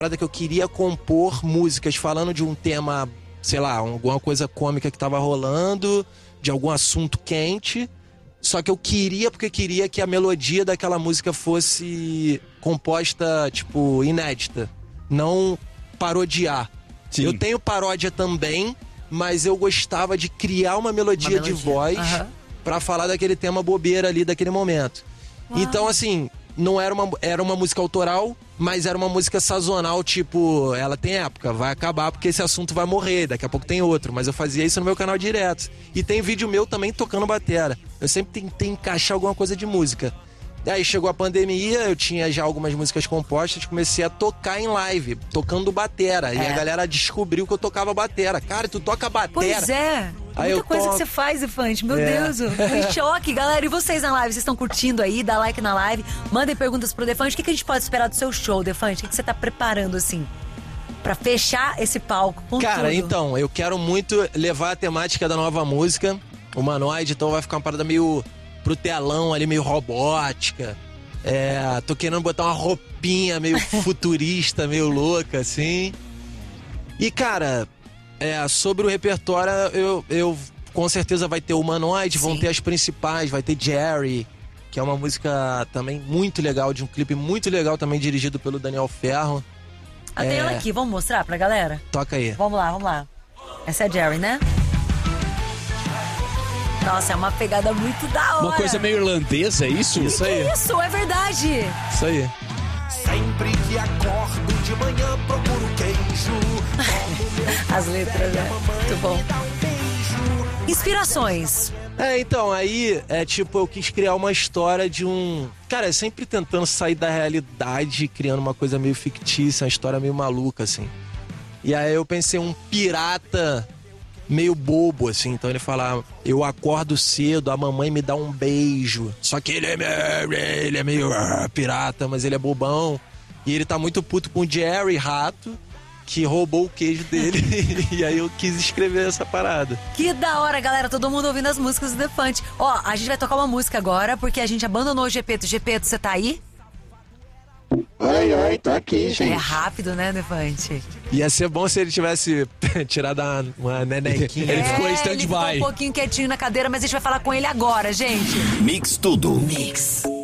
parada que eu queria compor músicas falando de um tema, sei lá, alguma coisa cômica que tava rolando, de algum assunto quente. Só que eu queria, porque queria que a melodia daquela música fosse composta, tipo, inédita. Não parodiar. Sim. Eu tenho paródia também, mas eu gostava de criar uma melodia de voz pra falar daquele tema bobeira ali, daquele momento. Uau. Então, assim, não era uma música autoral, mas era uma música sazonal, tipo, ela tem época, vai acabar porque esse assunto vai morrer, daqui a pouco tem outro. Mas eu fazia isso no meu canal direto. E tem vídeo meu também tocando batera. Eu sempre tentei encaixar alguma coisa de música. Aí chegou a pandemia, eu tinha já algumas músicas compostas, comecei a tocar em live, tocando batera. E a galera descobriu que eu tocava batera. Cara, tu toca batera? Pois é. Aí Muita coisa que você faz, Defante. Meu Deus, que choque, galera. E vocês na live, vocês estão curtindo aí? Dá like na live, mandem perguntas pro Defante. O que a gente pode esperar do seu show, Defante? O que você tá preparando, assim, pra fechar esse palco com Cara, tudo? então, eu quero muito levar a temática da nova música, Humanoide, então vai ficar uma parada meio pro telão ali, meio robótica. Tô querendo botar uma roupinha meio futurista, meio louca, assim. E, cara, sobre o repertório, eu com certeza vai ter Humanoide, vão ter as principais, vai ter Jerry, que é uma música também muito legal, de um clipe muito legal também, dirigido pelo Daniel Ferro. Tem ela aqui, vamos mostrar pra galera? Toca aí. Vamos lá. Essa é a Jerry, né? Nossa, é uma pegada muito da hora. Uma coisa meio irlandesa, é isso? Isso aí. Isso, é verdade. Isso aí. Sempre que acordo de manhã procuro queijo. As letras, né? Muito bom. Inspirações. Então, aí, tipo, eu quis criar uma história de um... Cara, sempre tentando sair da realidade, criando uma coisa meio fictícia, uma história meio maluca, assim. E aí eu pensei um pirata meio bobo, assim. Então ele fala, eu acordo cedo, a mamãe me dá um beijo. Só que ele é meio pirata, mas ele é bobão. E ele tá muito puto com o Jerry, rato, que roubou o queijo dele. E aí eu quis escrever essa parada. Que da hora, galera. Todo mundo ouvindo as músicas do Defante. Ó, a gente vai tocar uma música agora, porque a gente abandonou o Gepeto. Gepeto, você tá aí? Ai, tá aqui, gente. É rápido, né, Defante? Ia ser bom se ele tivesse tirado uma nenequinha. Ele ficou em Ele stand-by. ficou um pouquinho quietinho na cadeira, mas a gente vai falar com ele agora, gente. Mix tudo. Mix.